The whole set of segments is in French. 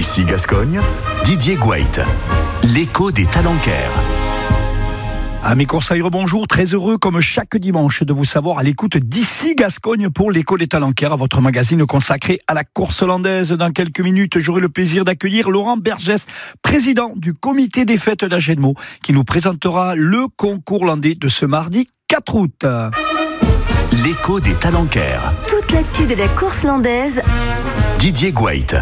D'ici Gascogne, Didier Gouaite, l'écho des Talencaires. Amis Coursaillers, bonjour, très heureux comme chaque dimanche de vous savoir à l'écoute d'ici Gascogne pour l'écho des Talencaires, votre magazine consacré à la course landaise. Dans quelques minutes, j'aurai le plaisir d'accueillir Laurent Bergès, président du comité des fêtes d'Agenmo, qui nous présentera le concours landais de ce mardi 4 août. L'écho des Talencaires. Toute l'actu de la course landaise. Didier Gouaite.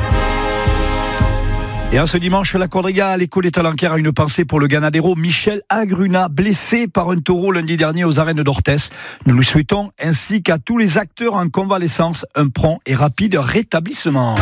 Et en ce dimanche, la quadriga à l'écho des Talencaires a une pensée pour le ganadero Michel Agruna, blessé par un taureau lundi dernier aux arènes d'Orthez. Nous lui souhaitons, ainsi qu'à tous les acteurs en convalescence, un prompt et rapide rétablissement.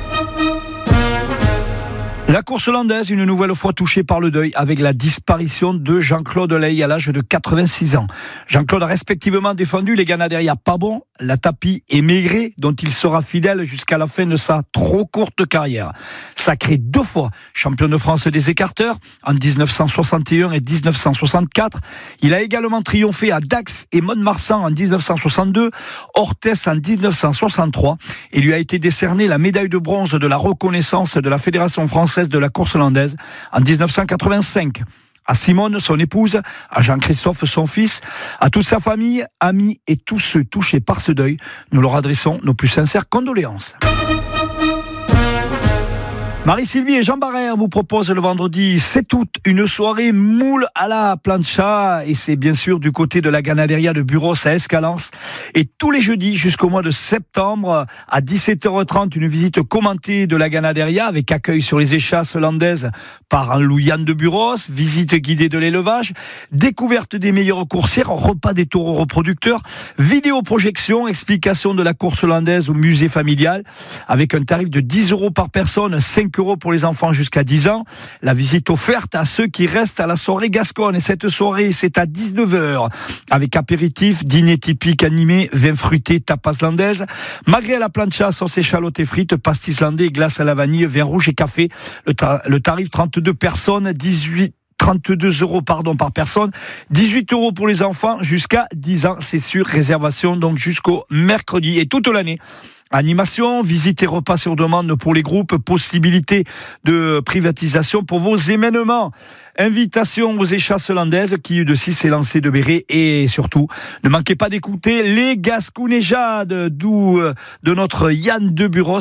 La course landaise, une nouvelle fois touchée par le deuil avec la disparition de Jean-Claude Ley à l'âge de 86 ans. Jean-Claude a respectivement défendu les Ganaderia Pabon, la Tapie et Maigret, dont il sera fidèle jusqu'à la fin de sa trop courte carrière. Sacré 2 fois champion de France des écarteurs en 1961 et 1964. Il a également triomphé à Dax et Mont-de-Marsan en 1962, Orthez en 1963 et lui a été décerné la médaille de bronze de la reconnaissance de la Fédération française de la course landaise en 1985. À Simone, son épouse, à Jean-Christophe, son fils, à toute sa famille, amis et tous ceux touchés par ce deuil, nous leur adressons nos plus sincères condoléances. Marie-Sylvie et Jean Barrère vous proposent le vendredi 7 août une soirée moule à la plancha et c'est bien sûr du côté de la Ganaderia de Buros à Escalance. Et tous les jeudis jusqu'au mois de septembre à 17h30 une visite commentée de la Ganaderia avec accueil sur les échasses landaises par Louis-Yann de Buros, visite guidée de l'élevage, découverte des meilleures coursières, repas des taureaux reproducteurs, vidéoprojection, explication de la course landaise au musée familial avec un tarif de 10 € par personne, 5 € pour les enfants jusqu'à 10 ans. La visite offerte à ceux qui restent à la soirée Gascogne. Et cette soirée, c'est à 19h avec apéritif, dîner typique animé, vin fruité, tapas landaise, magret à la plancha, sauce échalote et frites, pastis landais, glace à la vanille, vin rouge et café. Le tarif 32 personnes, 32 € par personne, 18 € pour les enfants jusqu'à 10 ans. C'est sur réservation donc jusqu'au mercredi et toute l'année. Animation, visite et repas sur demande pour les groupes, possibilité de privatisation pour vos événements. Invitation aux échasses landaises qui de 6 est lancé de Béret et surtout, ne manquez pas d'écouter les Gascounejades, d'où de notre Yann de Buros